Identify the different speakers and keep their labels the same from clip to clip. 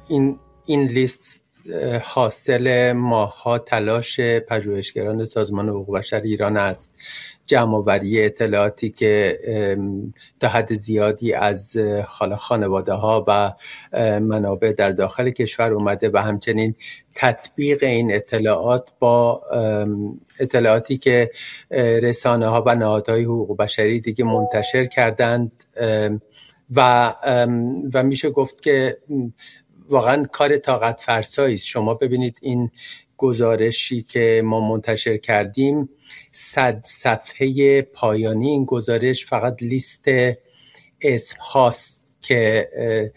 Speaker 1: این لیست حاصل ماه‌ها تلاش پژوهشگران سازمان حقوق بشر ایران است، جمع‌آوری اطلاعاتی که تا حد زیادی از خانواده‌ها و منابع در داخل کشور اومده و همچنین تطبیق این اطلاعات با اطلاعاتی که رسانه‌ها و نهادهای حقوق بشری دیگه منتشر کردند و میشه گفت که واقعا کار طاقت فرسایی است. شما ببینید این گزارشی که ما منتشر کردیم 100 صفحه پایانی این گزارش فقط لیست اسم هاست که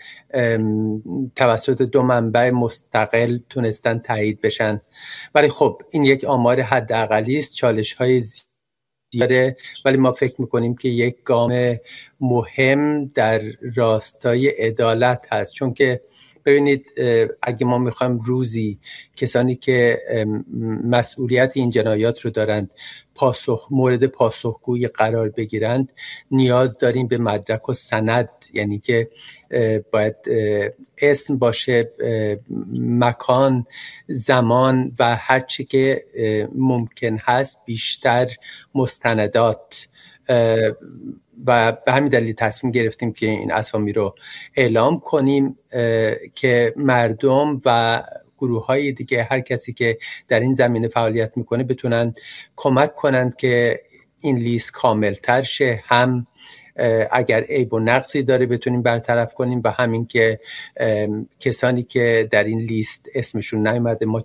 Speaker 1: توسط 2 منبع مستقل تونستن تایید بشن، ولی خب این یک آمار حداقلی است، چالش‌های زیاده، ولی ما فکر میکنیم که یک گام مهم در راستای عدالت هست. چون که ببینید اگه ما میخوایم روزی کسانی که مسئولیت این جنایات رو دارند مورد پاسخگویی قرار بگیرند، نیاز داریم به مدرک و سند، یعنی که باید اسم باشه، مکان، زمان و هر چی که ممکن هست بیشتر مستندات، و به همین دلیل تصمیم گرفتیم که این اسامی رو اعلام کنیم که مردم و گروه‌های دیگه، هر کسی که در این زمینه فعالیت میکنه بتونن کمک کنند که این لیست کاملتر شه، هم اگر عیب و نقصی داره بتونیم برطرف کنیم و همین که کسانی که در این لیست اسمشون نیامده، ما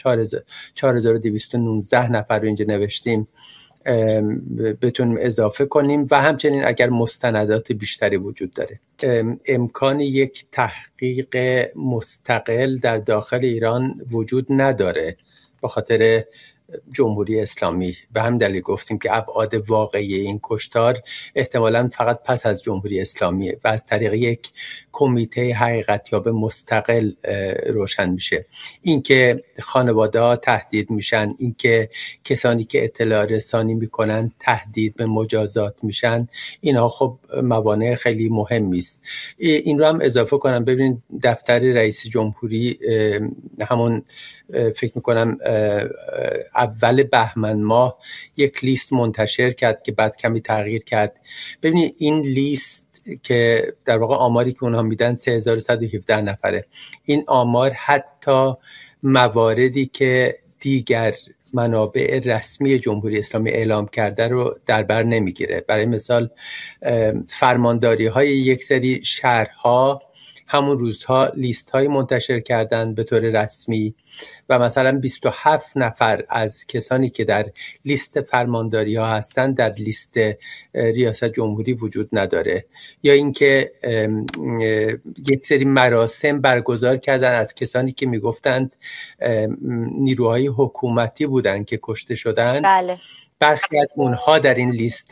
Speaker 1: 4219 نفر رو اینجا نوشتیم، بتونیم اضافه کنیم و همچنین اگر مستندات بیشتری وجود داره. امکان یک تحقیق مستقل در داخل ایران وجود نداره به خاطر جمهوری اسلامی. به هم دلیل گفتیم که ابعاد واقعی این کشتار احتمالاً فقط پس از جمهوری اسلامیه و از طریق یک کمیته حقیقتیاب مستقل روشن میشه. اینکه خانواده‌ها تهدید میشن، اینکه کسانی که اطلاع رسانی میکنن تهدید به مجازات میشن، اینها خب موانع خیلی مهمی است. این رو هم اضافه کنم، ببینید دفتر رئیس جمهوری همون فکر میکنم اول بهمن ماه یک لیست منتشر کرد که بعد کمی تغییر کرد. ببینید این لیست که در واقع آماری که اونها میدن 3117 نفره، این آمار حتی مواردی که دیگر منابع رسمی جمهوری اسلامی اعلام کرده رو در بر نمیگیره. برای مثال فرمانداری های یک سری شهرها همون روزها لیست های منتشر کردن به طور رسمی و مثلا 27 نفر از کسانی که در لیست فرمانداری ها هستن در لیست ریاست جمهوری وجود نداره. یا اینکه یک سری مراسم برگزار کردن از کسانی که میگفتند نیروهای حکومتی بودن که کشته شدن.
Speaker 2: بله.
Speaker 1: برخی از اونها در این لیست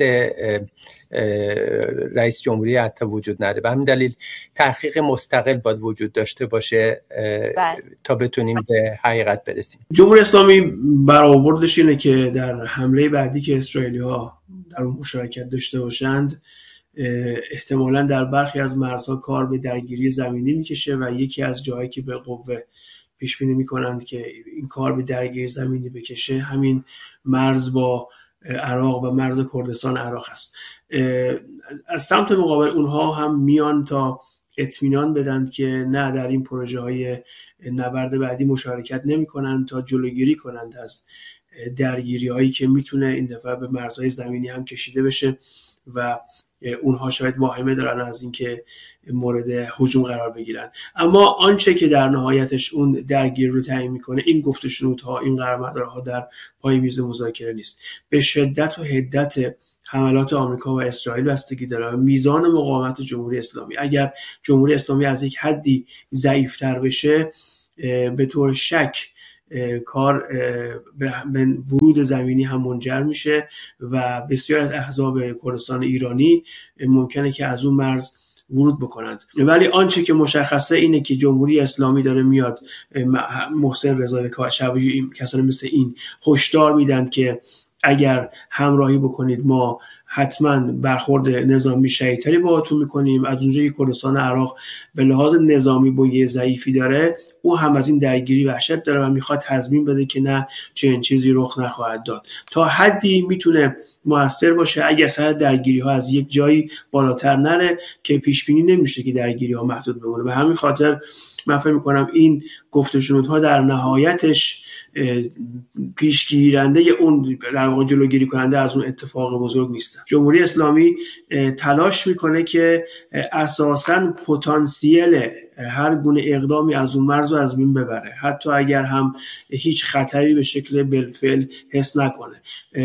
Speaker 1: رئیس جمهوری حتی وجود نداره. به همین دلیل تحقیق مستقل باید وجود داشته باشه تا بتونیم به حقیقت برسیم.
Speaker 3: جمهوری اسلامی برآوردش اینه که در حمله بعدی که اسرائیلی‌ها در اون مشارکت داشته باشند، احتمالاً در برخی از مرزها کار به درگیری زمینی میکشه و یکی از جاهایی که به قوه پیش بینی میکنند که این کار به درگیری زمینی بکشه همین مرز با عراق و مرز کردستان عراق است. از سمت مقابل اونها هم میان تا اطمینان بدن که نه، در این پروژه های نبرد بعدی مشارکت نمی کنند تا جلوگیری کنند از درگیری هایی که میتونه این دفعه به مرزهای زمینی هم کشیده بشه و اونها شاید واهمه دارن از اینکه مورد هجوم قرار بگیرن. اما آنچه که در نهایتش اون درگیر رو تعیین میکنه این گفت و شنودها، این قرارمدارها در پای میز مذاکره نیست. به شدت و حدت حملات آمریکا و اسرائیل بستگی داره، میزان مقاومت جمهوری اسلامی. اگر جمهوری اسلامی از یک حدی ضعیف‌تر بشه، به طور شک کار به ورود زمینی هم منجر میشه و بسیار از احزاب کردستان ایرانی ممکنه که از اون مرز ورود بکنند. ولی آنچه که مشخصه اینه که جمهوری اسلامی داره میاد، محسن رضایی و شعبی کسانی مثل این هشدار میدن که اگر همراهی بکنید ما حتما برخورد نظامی شدیدتری باهاتون میکنیم. از اونجایی که کردستان عراق به لحاظ نظامی بنیه ضعیفی داره، او هم از این درگیری وحشت داره و میخواد تضمین بده که نه چنین چیزی رخ نخواهد داد. تا حدی میتونه موثر باشه اگر سطح درگیری ها از یک جایی بالاتر نره که پیش بینی نمیشه که درگیری ها محدود بمونه. به همین خاطر من فکر میکنم این گفت و شنودها در نهایتش پیشگیرنده اون در واقع جلوگیری کننده از اون اتفاق بزرگ نیستن. جمهوری اسلامی تلاش میکنه که اساساً پتانسیل هر گونه اقدامی از اون مرز رو از بین ببره، حتی اگر هم هیچ خطری به شکل بالفعل حس نکنه.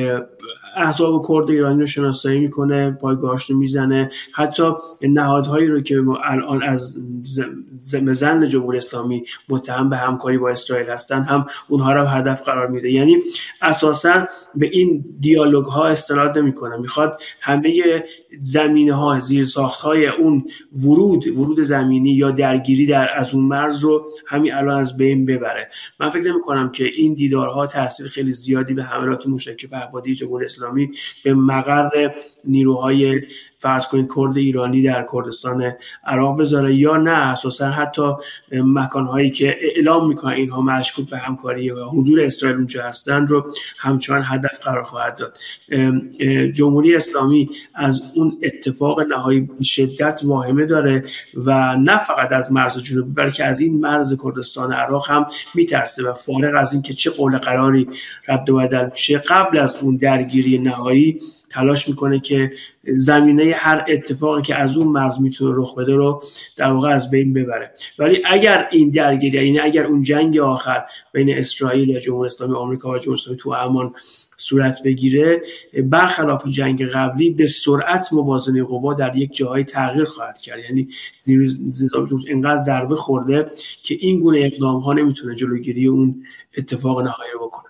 Speaker 3: احزاب کرد ایرانی رو شناسایی میکنه، پایگاهاش رو میزنه، حتی نهادهایی رو که الان از ضمن جمهوری اسلامی متهم به همکاری با اسرائیل هستن هم اونها رو هدف قرار میده. یعنی اساساً به این دیالوگ ها استناد نمیکنه، میخواد همه زمینه ها، زیر ساخت های اون ورود زمینی یا درگیری در از اون مرز رو همین الان از بین ببره. من فکر نمی‌کنم که این دیدارها تاثیر خیلی زیادی به حملات موشکی پهپادی جمهوری اسلامی به مقر نیروهای فرض کنید کرد ایرانی در کردستان عراق بذاره، یا نه اساسا حتی مکانهایی که اعلام میکنن اینها مشکوک به همکاری و حضور اسرائیل اونجا هستند رو همچنان هدف قرار خواهد داد. جمهوری اسلامی از اون اتفاق نهایی شدت واهمه داره و نه فقط از مرز جنوبی بلکه از این مرز کردستان عراق هم میترسه و فارغ از این که چه قول قراری رد و بدل میشه قبل از اون درگیری نهایی تلاش میکنه که زمینه هر اتفاقی که از اون مرز میتونه رخ بده رو در واقع از بین ببره. ولی اگر این درگیری، یعنی اگر اون جنگ آخر بین اسرائیل و جمهوری اسلامی آمریکا و جمهوری اسلامی تو عمان صورت بگیره، برخلاف جنگ قبلی به سرعت موازنه قوا در یک جای تغییر خواهد کرد. یعنی اینقدر ضربه خورده که این گونه اقدام ها نمیتونه جلوگیری اون اتفاق نهایی رو بکنه.